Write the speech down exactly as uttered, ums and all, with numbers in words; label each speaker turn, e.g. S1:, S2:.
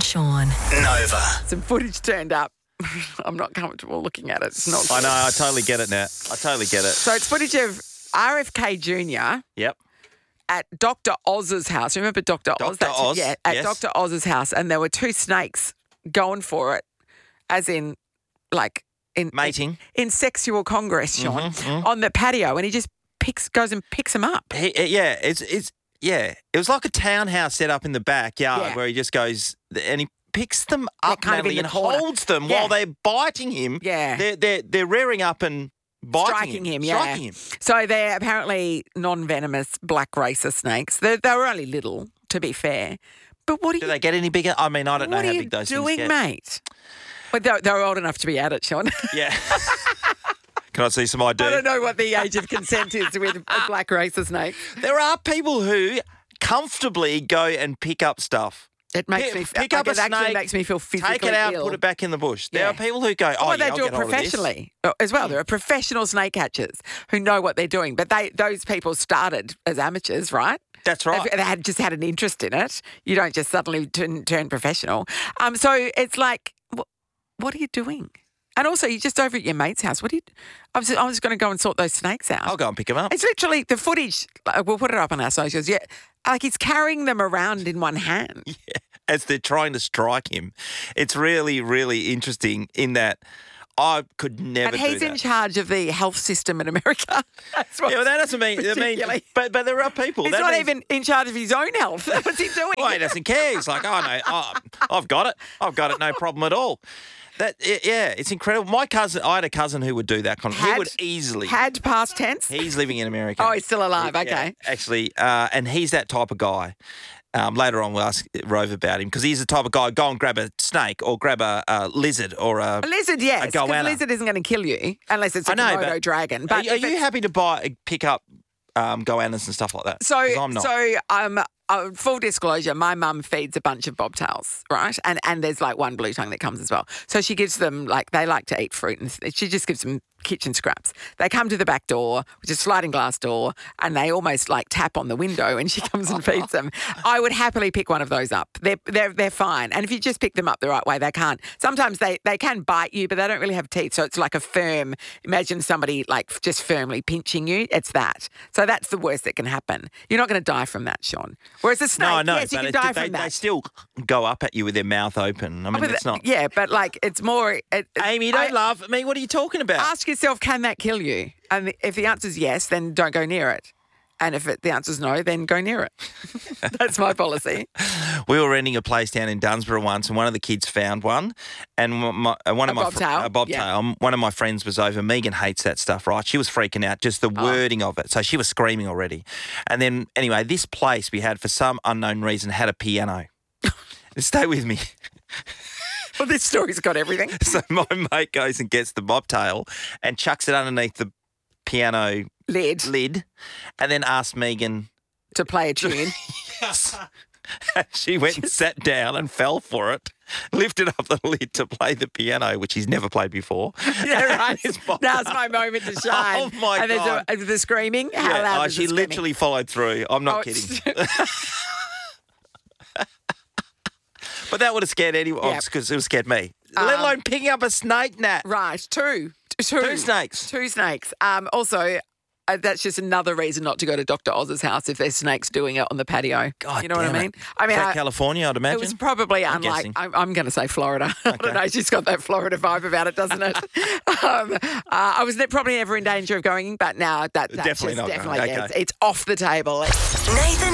S1: Sean.
S2: Nova.
S3: Some footage turned up. I'm not comfortable looking at it. It's not.
S4: I know, I totally get it now. I totally get it.
S3: So it's footage of R F K Junior
S4: Yep.
S3: at Doctor Oz's house. Remember Doctor Oz?
S4: Doctor Oz,
S3: Yeah, at
S4: yes.
S3: Doctor Oz's house, and there were two snakes going for it, as in, like in
S4: Mating.
S3: in, in sexual congress, Sean,
S4: mhm.
S3: on the patio, and he just picks goes and picks them up.
S4: He, uh, yeah, it's it's yeah. It was like a townhouse set up in the backyard
S3: Yeah.
S4: where he just goes and he picks them
S3: Yeah,
S4: up,
S3: kind of
S4: Natalie,
S3: in the
S4: and
S3: corner.
S4: holds them
S3: Yeah.
S4: while they're biting him.
S3: Yeah.
S4: They're they're they're rearing up and biting
S3: Striking him, yeah.
S4: Striking him.
S3: So they're apparently non-venomous black racer snakes. They they were only little, to be fair. But what are
S4: Do
S3: you
S4: they get any bigger? I mean, I don't know
S3: what
S4: how
S3: are you
S4: big those
S3: doing,
S4: things get.
S3: mate? Well, they're, they're old enough to be at it, Sean.
S4: Yeah. Can I see some I D?
S3: I don't know what the age of consent is with a black racer snake.
S4: There are people who comfortably go and pick up stuff.
S3: It makes
S4: Pick-
S3: me
S4: pick
S3: like,
S4: up a
S3: it actually
S4: snake,
S3: makes me feel physically
S4: Take it out,
S3: ill.
S4: put it back in the bush. There
S3: Yeah.
S4: are people who go, oh,
S3: Well,
S4: yeah,
S3: they
S4: I'll
S3: do
S4: get
S3: it
S4: hold of this.
S3: professionally uh, as well. There are professional snake catchers who know what they're doing, but they those people started as amateurs, right?
S4: That's right.
S3: They've- They had just had an interest in it. You don't just suddenly turn, turn professional. Um, so it's like, what, what are you doing? And also, you're just over at your mate's house. What do you? I was, I was going to go and sort those snakes out.
S4: I'll go and pick them up.
S3: It's literally the footage. Like, we'll put it up on our socials. Yeah, like he's carrying them around in one hand.
S4: As they're trying to strike him. It's really, really interesting in that I could never
S3: And
S4: do
S3: he's
S4: that.
S3: in charge of the health system in America. That's what
S4: Yeah, well, that doesn't mean, I mean
S3: particularly-
S4: but, but there are people.
S3: He's
S4: that
S3: not
S4: means-
S3: even in charge of his own health. What's he doing?
S4: Well, he doesn't care. He's like, oh, no, oh, I've got it. I've got it, no problem at all. That it, Yeah, it's incredible. My cousin, I had a cousin who would do that. Kind of, he
S3: Had-
S4: would easily.
S3: Had past tense?
S4: He's living in America.
S3: Oh, he's still alive.
S4: Yeah,
S3: Okay.
S4: actually, uh, and he's that type of guy. Um, later on, we'll ask Rove about him because he's the type of guy go and grab a snake or grab a, a lizard or a.
S3: A lizard, yes.
S4: A
S3: Because a
S4: goanna.
S3: lizard isn't going to kill you unless it's a
S4: I know,
S3: Komodo
S4: but
S3: dragon.
S4: Are,
S3: But
S4: are
S3: if
S4: you
S3: it's-
S4: happy to buy, pick up um, goannas and stuff like that?
S3: So,
S4: 'Cause I'm not.
S3: so um, uh, full disclosure, my mum feeds a bunch of bobtails, right? And and there's like one blue tongue that comes as well. So she gives them like they like to eat fruit, and she just gives them kitchen scraps. They come to the back door, which is a sliding glass door, and they almost like tap on the window, and she comes and feeds them. I would happily pick one of those up. They're they're they're fine, and if you just pick them up the right way, they can't. Sometimes they they can bite you, but they don't really have teeth, so it's like a firm. Imagine somebody like just firmly pinching you. It's that. So that's the worst that can happen. You're not going to die from that, Sean. Whereas a snake,
S4: no, no,
S3: yes, you
S4: but
S3: can
S4: it-
S3: die
S4: they,
S3: from
S4: they
S3: that.
S4: still go up at you with their mouth open. I mean,
S3: But
S4: it's
S3: the-
S4: not.
S3: Yeah, but like it's more. It,
S4: Amy, you
S3: I-
S4: don't laugh at me. What are you talking about?
S3: Ask yourself, can that kill you? And if the answer is yes, then don't go near it. And if it, the answer is no, then go near it. That's my policy.
S4: We were renting a place down in Dunsborough once, and one of the kids found one, and my, uh, one
S3: A
S4: of my fr-
S3: bobtail?
S4: a bobtail.
S3: Yeah.
S4: Um, One of my friends was over. Megan hates that stuff, right? She was freaking out, just the
S3: Oh.
S4: wording of it. So she was screaming already. And then anyway, this place we had for some unknown reason had a piano. Stay with me.
S3: Well, this story's got everything.
S4: So my mate goes and gets the bobtail and chucks it underneath the piano
S3: Lid
S4: lid, and then asks Megan.
S3: to play a tune.
S4: She went and sat down and fell for it, lifted up the lid to play the piano, which he's never played before.
S3: Yeah, right.
S4: His bobtail-
S3: Now's my moment to shine.
S4: Oh, my
S3: and
S4: God.
S3: there's a, the screaming. How
S4: Yeah,
S3: loud
S4: oh,
S3: is
S4: she
S3: the screaming?
S4: literally followed through. I'm not
S3: Oh,
S4: kidding.
S3: it's-
S4: But that would have scared anyone
S3: Yeah.
S4: because it would have scared me. Let
S3: Um,
S4: alone picking up a snake, Nat.
S3: Right, two. Two.
S4: Two snakes.
S3: Two snakes. Um, also, uh, that's just another reason not to go to Doctor Oz's house if there's snakes doing it on the patio.
S4: God
S3: you know what I
S4: damn it.
S3: mean? I mean,
S4: Is that
S3: I-
S4: California, I'd imagine?
S3: it was probably
S4: I'm
S3: unlike.
S4: guessing.
S3: I'm, I'm going to say Florida. I don't know. She's got that Florida vibe about it, doesn't it? um, uh, I was ne- probably never in danger of going, but now that that's
S4: Definitely
S3: just
S4: not going.
S3: definitely yeah,
S4: Okay.
S3: it's, it's off the table.
S1: Nathan